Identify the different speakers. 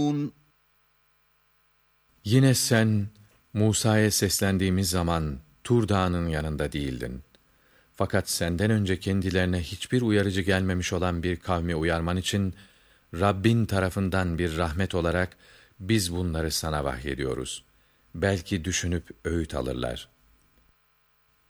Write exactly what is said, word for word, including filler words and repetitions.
Speaker 1: Yine sen, Musa'ya seslendiğimiz zaman Tur Dağı'nın yanında değildin. Fakat senden önce kendilerine hiçbir uyarıcı gelmemiş olan bir kavmi uyarman için, Rabbin tarafından bir rahmet olarak biz bunları sana vahyediyoruz. Belki düşünüp öğüt alırlar.